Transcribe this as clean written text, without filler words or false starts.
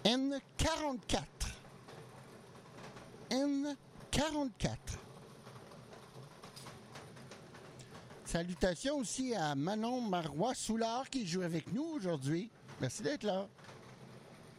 N44. N44. Salutations aussi à Manon Marois-Soulard qui joue avec nous aujourd'hui. Merci d'être là.